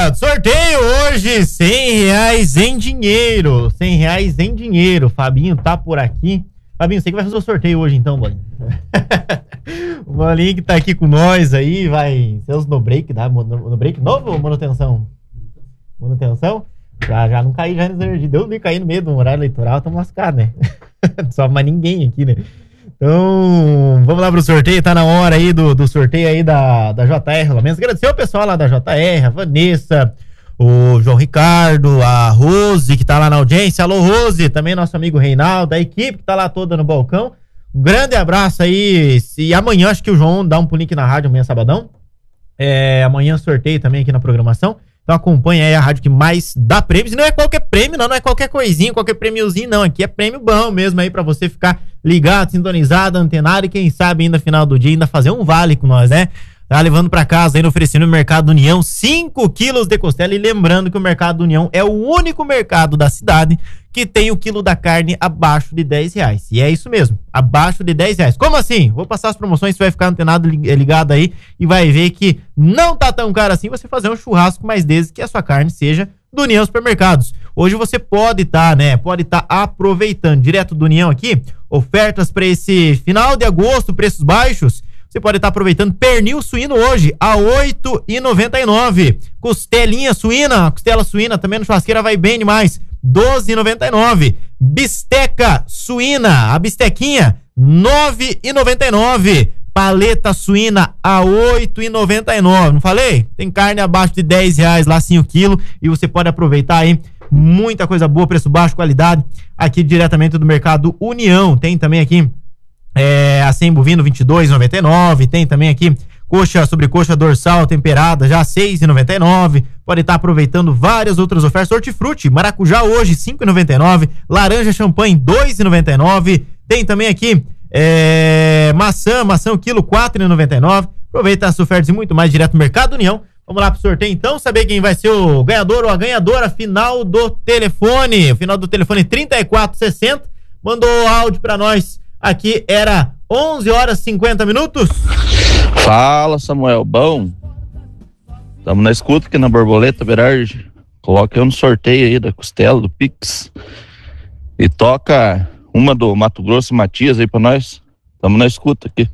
Sorteio hoje, R$100 em dinheiro. R$100 em dinheiro. Fabinho tá por aqui. Fabinho, você que vai fazer o sorteio hoje então, Bolinho. O Bolinho que tá aqui com nós aí, vai ser os no break, dá? No break novo ou manutenção? Manutenção? Já não caí já nas energias. Deu nem cair no meio do horário eleitoral, estamos lascados, né? Não sobra mais ninguém aqui, né? Então, vamos lá pro sorteio, tá na hora aí do sorteio aí da JR Rolamentos. Agradecer ao pessoal lá da JR, a Vanessa, o João Ricardo, a Rose, que tá lá na audiência. Alô, Rose, também nosso amigo Reinaldo, a equipe que tá lá toda no balcão. Um grande abraço aí. E amanhã, acho que o João dá um pulinho aqui na rádio, amanhã sabadão. Amanhã sorteio também aqui na programação. Então acompanha aí a rádio que mais dá prêmios. E não é qualquer prêmio, não é qualquer coisinha, qualquer prêmiozinho, não. Aqui é prêmio bom mesmo aí pra você ficar ligado, sintonizado, antenado e quem sabe ainda no final do dia ainda fazer um vale com nós, né? Tá levando pra casa ainda, oferecendo no Mercado União 5 quilos de costela. E lembrando que o Mercado União é o único mercado da cidade que tem o quilo da carne abaixo de R$10. E é isso mesmo, abaixo de R$10. Como assim? Vou passar as promoções, você vai ficar antenado, ligado aí e vai ver que não tá tão caro assim você fazer um churrasco, mas desde que a sua carne seja do União Supermercados. Hoje você pode estar, aproveitando direto do União aqui, ofertas para esse final de agosto, preços baixos. Você pode estar aproveitando pernil suíno hoje a R$ 8,99. Costelinha suína, costela suína também no churrasqueira vai bem demais, R$ 12,99. Bisteca suína, a bistequinha, R$ 9,99. Paleta suína a R$ 8,99. Não falei? Tem carne abaixo de R$10 lá, sim, o quilo. E você pode aproveitar aí. Muita coisa boa, preço baixo, qualidade. Aqui diretamente do Mercado União. Tem também aqui a bovino R$ 22,99. Tem também aqui sobrecoxa dorsal temperada já R$ 6,99. Pode estar aproveitando várias outras ofertas. Hortifruti, maracujá hoje R$ 5,99. Laranja champanhe R$ 2,99. Tem também aqui maçã o quilo R$ 4,99. Aproveita as ofertas e muito mais direto no Mercado União. Vamos lá pro sorteio então, saber quem vai ser o ganhador ou a ganhadora. Final do telefone 3460. Mandou áudio pra nós. Aqui era 11h50. Fala, Samuel, bom? Estamos na escuta aqui na Borboleta Berardi. Coloca eu no sorteio aí da costela, do Pix. E toca uma do Mato Grosso e Matias aí pra nós. Estamos na escuta aqui.